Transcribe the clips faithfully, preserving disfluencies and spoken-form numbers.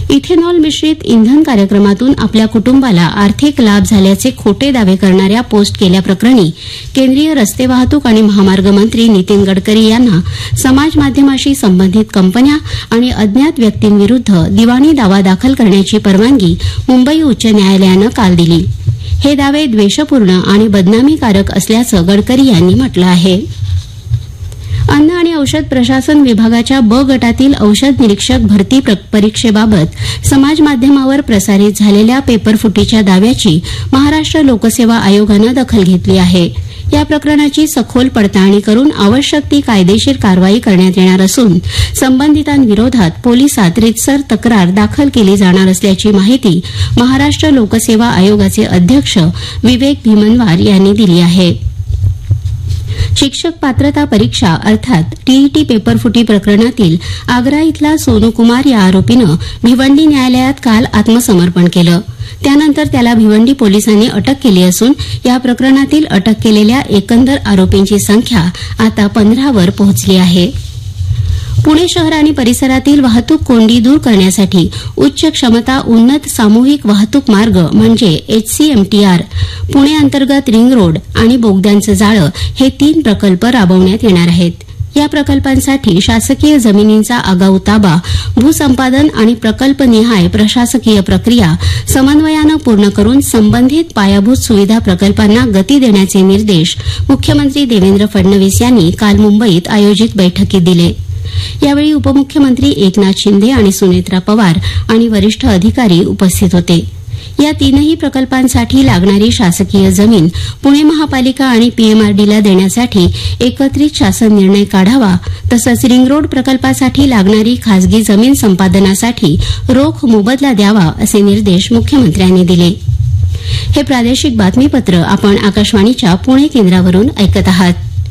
Ethanol मिश्रित इंधन कार्यक्रमातून आपल्या कुटुंबाला आर्थिक लाभ झाल्याचे खोटे दावे करणाऱ्या पोस्ट केल्याप्रकरणी केंद्रीय रस्ते वाहतूक आणि महामार्ग मंत्री नितीन गडकरी यांना समाज माध्यमाशी संबंधित कंपन्या आणि अज्ञात व्यक्तींविरुद्ध दिवाणी दावा दाखल करण्याची परवानगी मुंबई उच्च न्यायालयानं काल दिली. हे दावे द्वेषपूर्ण आणि बदनामीकारक असल्याचं गडकरी यांनी म्हटलं आहे. अन्न आणि औषध प्रशासन विभागाच्या ब गटातील औषध निरीक्षक भरती परीक्षेबाबत समाज माध्यमावर प्रसारित झालेल्या पेपरफुटीच्या दाव्याची महाराष्ट्र लोकसेवा आयोगानं दखल घेतली आहे. या प्रकरणाची सखोल पडताळणी करून आवश्यक ती कायदेशीर कारवाई करण्यात येणार असून संबंधितांविरोधात पोलिसात रीतसर तक्रार दाखल केली जाणार असल्याची माहिती महाराष्ट्र लोकसेवा आयोगाचे अध्यक्ष विवेक भीमनवार यांनी दिली आहे. शिक्षक पात्रता परीक्षा अर्थात टीईटी पेपरफुटी प्रकरणातील आग्रा इथला सोनू कुमार या आरोपीनं भिवंडी न्यायालयात काल आत्मसमर्पण केलं. त्यानंतर त्याला भिवंडी पोलिसांनी अटक केली असून या प्रकरणातील अटक केलेल्या एकंदर आरोपींची संख्या आता पंधरावर पोहोचली आहे. पुणे शहर आणि परिसरातील वाहतूक कोंडी दूर करण्यासाठी उच्च क्षमता उन्नत सामूहिक वाहतूक मार्ग म्हणजे एचसीएमटीआर, पुणे अंतर्गत रिंग रोड आणि बोगद्यांचं जाळं हे तीन प्रकल्प राबवण्यात येणार आहेत. या प्रकल्पांसाठी शासकीय जमिनींचा आगाऊ ताबा, भूसंपादन आणि प्रकल्पनिहाय प्रशासकीय प्रक्रिया समन्वयानं पूर्ण करून संबंधित पायाभूत सुविधा प्रकल्पांना गती देण्याचे निर्देश मुख्यमंत्री देवेंद्र फडणवीस यांनी काल मुंबईत आयोजित बैठकीत दिले. यावेळी उपमुख्यमंत्री एकनाथ शिंदे आणि सुनेत्रा पवार आणि वरिष्ठ अधिकारी उपस्थित होते. या तीनही प्रकल्पांसाठी लागणारी शासकीय जमीन पुणे महापालिका आणि पीएमआरडीला देण्यासाठी एकत्रित शासन निर्णय काढावा, तसंच रिंग रोड प्रकल्पासाठी लागणारी खासगी जमीन संपादनासाठी रोख मोबदला द्यावा असे निर्देश मुख्यमंत्र्यांनी दिले. हे प्रादेशिक बातमीपत्र आपण आकाशवाणीच्या पुणे केंद्रावरून ऐकत आहात.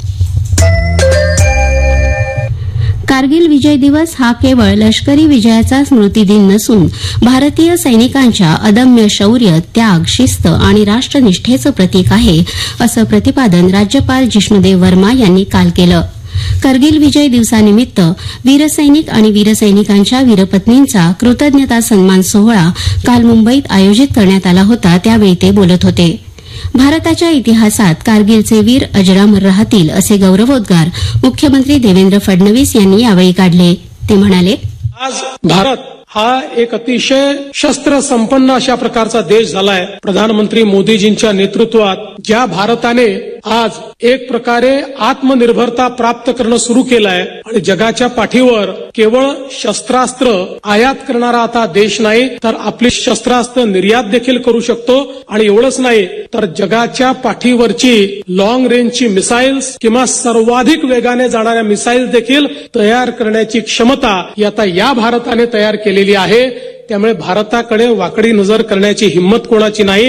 कारगिल विजय दिवस हा केवळ लष्करी विजयाचा स्मृतिदिन नसून भारतीय सैनिकांच्या अदम्य शौर्य, त्याग, शिस्त आणि राष्ट्रनिष्ठेचं प्रतीक आहे, असं प्रतिपादन राज्यपाल जिष्णुदेव वर्मा यांनी काल केलं. कारगिल विजय दिवसानिमित्त वीरसैनिक आणि वीरसैनिकांच्या वीरपत्नींचा कृतज्ञता सन्मान सोहळा काल मुंबईत आयोजित करण्यात आला होता. त्यावेळी ते बोलत होते. भारताच्या इतिहासात कारगिलचे वीर अजरामर राहतील असे गौरवोद्गार मुख्यमंत्री देवेंद्र फडणवीस यांनी यावेळी काढले. ते म्हणाले, आज भारत हा एक अतिशय शस्त्र संपन्न अशा प्रकारचा देश झालाय. प्रधानमंत्री मोदीजींच्या नेतृत्वात ज्या भारताने आज एक प्रकारे आत्मनिर्भरता प्राप्त करणं सुरू केलं आहे आणि जगाच्या पाठीवर केवळ शस्त्रास्त्र आयात करणारा आता देश नाही, तर आपली शस्त्रास्त्र निर्यात देखील करू शकतो. आणि एवढंच नाही, तर जगाच्या पाठीवरची लॉंग रेंजची मिसाईल्स किंवा सर्वाधिक वेगाने जाणाऱ्या मिसाईल्स देखील तयार करण्याची क्षमता ही आता या भारताने तयार केलेली आहे. त्यामुळे भारताकडे वाकडी नजर करण्याची हिंमत कोणाची नाही.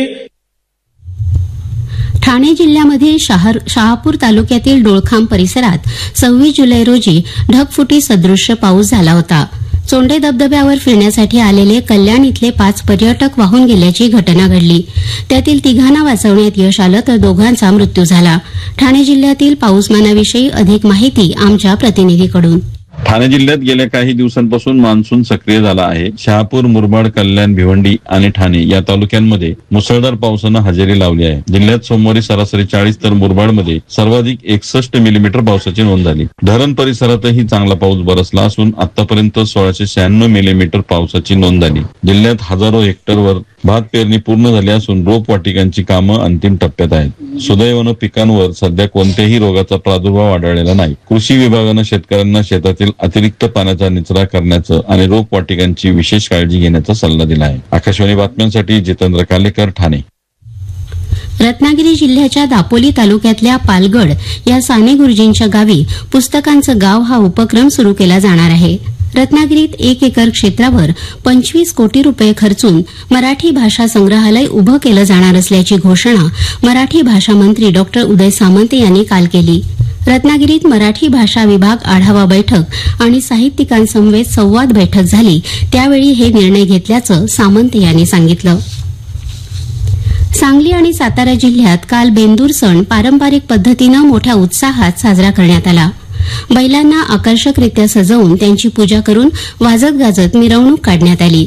ठाणे जिल्ह्यामध्ये शहापूर तालुक्यातील डोळखांब परिसरात सव्वीस जुलै रोजी ढगफुटी सदृश्य पाऊस झाला होता. चोंडे धबधब्यावर फिरण्यासाठी आलेले कल्याण इथले पाच पर्यटक वाहून गेल्याची घटना घडली. त्यातील तिघांना वाचवण्यात यश आलं तर दोघांचा मृत्यू झाला. ठाणे जिल्ह्यातील पाऊसमानाविषयी अधिक माहिती आमच्या प्रतिनिधीकडून. ठाणे जिल्ह्यात गेल्या काही दिवसांपासून मान्सून सक्रिय झाला आहे. शहापूर, मुरबाड, कल्याण, भिवंडी आणि ठाणे या तालुक्यांमध्ये मुसळधार पावसानं हजेरी लावली आहे. जिल्ह्यात सोमवारी सरासरी चाळीस तर मुरबाडमध्ये सर्वाधिक एकसष्ट मिलीमीटर पावसाची नोंद झाली. धरण परिसरातही चांगला पाऊस बरसला असून आतापर्यंत सोळाशे शहाण्णव मिलीमीटर पावसाची नोंद झाली. जिल्ह्यात हजारो हेक्टरवर भात पेरणी पूर्ण झाली असून रोपवाटिकांची कामं अंतिम टप्प्यात आहेत. सुदैवानं पिकांवर सध्या कोणत्याही रोगाचा प्रादुर्भाव आढळलेला नाही. कृषी विभागानं शेतकऱ्यांना शेतातील अतिरिक्त पाण्याचा निचरा करण्याचं आणि रोपवाटिकांची विशेष काळजी घेण्याचा सल्ला दिला आहे. आकाशवाणी बातम्यांसाठी जितेंद्र कालेकर, ठाणे. रत्नागिरी जिल्ह्याच्या दापोली तालुक्यातल्या पालगड या साने गुरुजींच्या गावी पुस्तकांचं गाव हा उपक्रम सुरू केला जाणार आहे. रत्नागिरीत एक एकर क्षेत्रावर पंचवीस कोटी रुपये खर्चून मराठी भाषा संग्रहालय उभं केलं जाणार असल्याची घोषणा मराठी भाषा मंत्री डॉक्टर उदय सामंत यांनी काल केली. रत्नागिरीत मराठी भाषा विभाग आढावा बैठक आणि साहित्यिकांसमवेत संवाद बैठक झाली. त्यावेळी हे निर्णय घेतल्याचं सामंत यांनी सांगितलं. सांगली आणि सातारा जिल्ह्यात काल बेंदूर सण पारंपरिक पद्धतीनं मोठ्या उत्साहात साजरा करण्यात आला. बैलांना आकर्षकरित्या सजवून त्यांची पूजा करून वाजत गाजत मिरवणूक काढण्यात आली.